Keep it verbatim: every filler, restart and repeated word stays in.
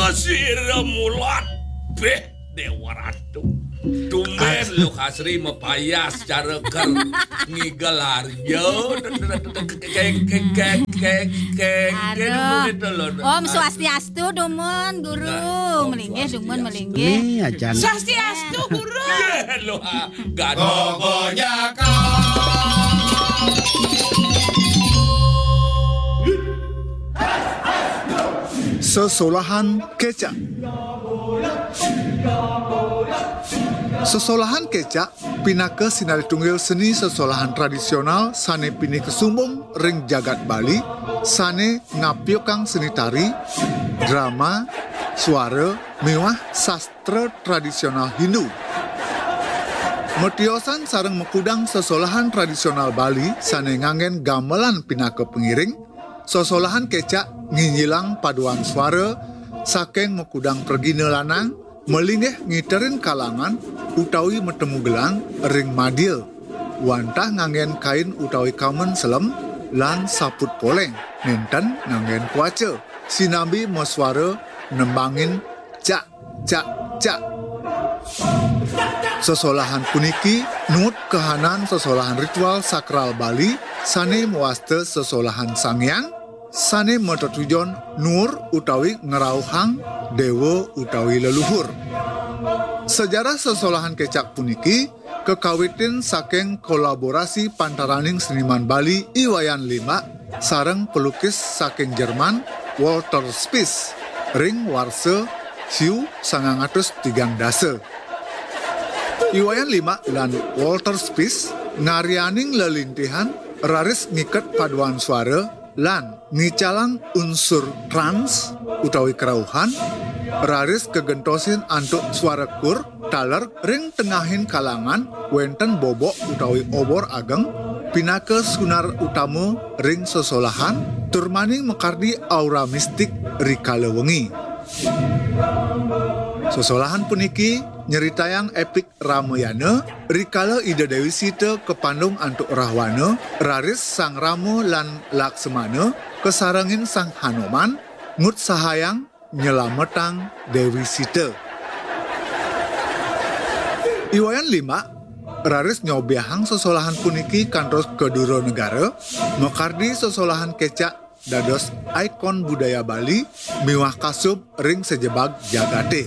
Sira mulat beh Dewa Ratu. Tumben lu Hasri mepayas cara ker ngigel harjo kek kek kek kek kek gitu loh. Om Swastiastu dumun guru melinggih dumun melinggih. Nih ajan. Swastiastu guru. Ya lu gado Pokoknya kau Sesolahan kecak. Sesolahan kecak pinaka sinari tunggil seni sesolahan tradisional sane pini kesumbung ring jagat Bali sane ngapiokang seni tari, drama, suara, mewah sastra tradisional Hindu. Metiosan sareng mekudang sesolahan tradisional Bali sane ngangen gamelan pinaka pengiring, sesolahan kecak nginyilang paduan suara saking mekudang pergina lanang melinggih ngiterin kalangan utawi metemu gelang ring madil wantah ngangen kain utawi kamen selem lan saput poleng nenten ngangen kuace sinambi meswara nembangin cak cak cak. Sesolahan puniki nut kehanan sesolahan ritual sakral Bali sane muaste sesolahan sangyang sane metujuan nur utawi ngerauhang dewa utawi leluhur. Sejarah sesolahan kecak puniki kekawitin saking kolaborasi pantaraning seniman Bali Iwayan lima sareng pelukis saking Jerman Walter Spies ring warse hiu sangang atus tigang dase. Iwayan lima lan Walter Spies ngarianing lelintihan raris ngiket paduan suara lan ngicalang unsur trans utawi kerauhan raris kegentosin antuk suara kur taler ring tengahin kalangan wenten bobok utawi obor ageng pinaka sunar utama ring sesolahan turmaning mekardi aura mistik rikala wengi. Sesolahan puniki nyeritayang epik Ramayana rikala Ida Dewi Sita kepandung antuk Rahwana raris sang Rama lan Laksamana kesarengin sang Hanuman ngut sahayang nyelametang Dewi Sita. Iwayan lima raris nyobiahang sesolahan puniki kantos keduro negara mekardi sesolahan kecak dados ikon budaya Bali miwah kasub ring sejebag jagate.